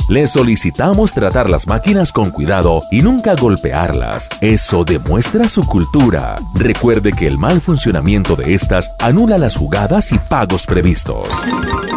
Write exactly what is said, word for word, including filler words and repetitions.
Le solicitamos tratar las máquinas con cuidado y nunca golpearlas. Eso demuestra su cultura. Recuerde que el mal funcionamiento de estas anula las jugadas y pagos previstos.